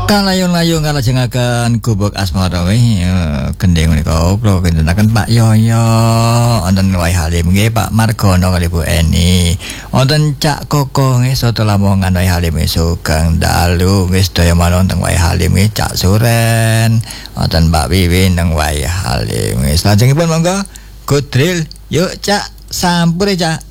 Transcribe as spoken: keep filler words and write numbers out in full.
Kalayung-layung kalajengaken gubuk asmara weh gending menika kula kintenaken Pak Yoyo wonten Wai Halim nggih Pak Margono kali Bu Eni wonten Cak Koko nggih soto Lamongan Wai Halim sugeng dalu wis daya mawon teng Wai Halim nggih Cak Suren wonten Mbak Wiwin teng Wai Halim wis lajengipun monggo Godril yuk Cak sampure Cak.